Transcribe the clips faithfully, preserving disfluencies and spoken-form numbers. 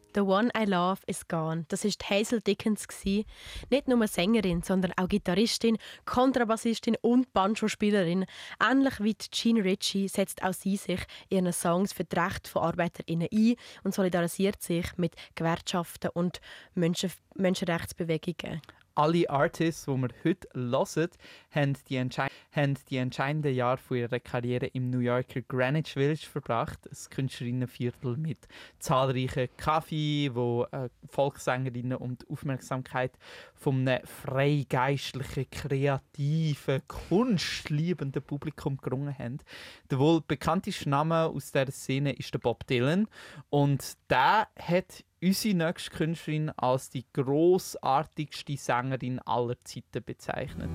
«The One I Love Is Gone». Das war Hazel Dickens. Nicht nur Sängerin, sondern auch Gitarristin, Kontrabassistin und Banjo-Spielerin. Ähnlich wie Jean Ritchie setzt auch sie sich in ihren Songs für die Rechte von ArbeiterInnen ein und solidarisiert sich mit Gewerkschaften und Menschen Menschenrechtsbewegungen. Alle Artists, die wir heute hören, haben die, entschei- haben die entscheidenden Jahre von ihrer Karriere im New Yorker Greenwich Village verbracht. Ein Künstlerinnenviertel mit zahlreichen Cafés, wo äh, Volkssängerinnen um die Aufmerksamkeit von einem freigeistlichen, kreativen, kunstliebenden Publikum gerungen haben. Der wohl bekannteste Name aus dieser Szene ist der Bob Dylan. Und der hat unsere nächste Künstlerin als die grossartigste Sängerin aller Zeiten bezeichnet.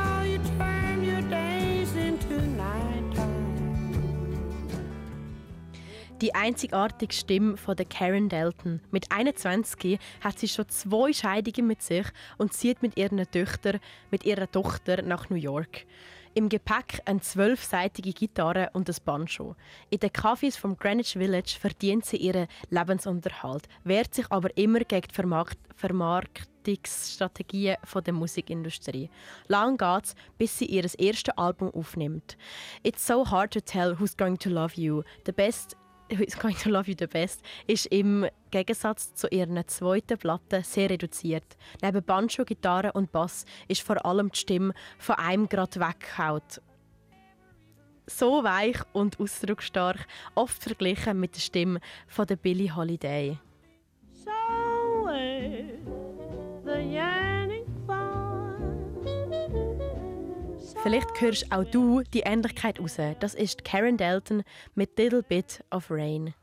Die einzigartige Stimme von der Karen Dalton. Mit einundzwanzig hat sie schon zwei Scheidungen mit sich und zieht mit ihren Töchtern, mit ihrer Tochter nach New York. Im Gepäck eine zwölfseitige Gitarre und ein Banjo. In den Cafés vom Greenwich Village verdient sie ihren Lebensunterhalt, wehrt sich aber immer gegen die Vermarkt- Vermarktungsstrategien der Musikindustrie. Lang geht's, bis sie ihr erstes Album aufnimmt. «It's so hard to tell who's going to love you. The best Who's Going to Love You the Best» ist im Gegensatz zu ihren zweiten Platte sehr reduziert. Neben Banjo, Gitarre und Bass ist vor allem die Stimme von einem gerade weggehaut. So weich und ausdrucksstark, oft verglichen mit der Stimme von der Billie Holiday. So the yearning for. Vielleicht hörst auch du die Ähnlichkeit raus. Das ist Karen Dalton mit «Little Bit of Rain».